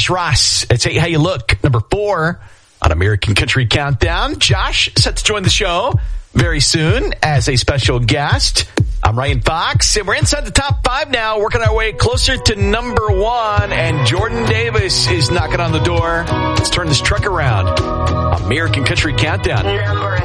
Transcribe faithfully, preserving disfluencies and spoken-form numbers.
Josh Ross. It's Hey How You Look, number four on American Country Countdown. Josh set to join the show very soon as a special guest. I'm Ryan Fox, and we're inside the top five now, working our way closer to number one, and Jordan Davis is knocking on the door. Let's turn this truck around. American Country Countdown. Number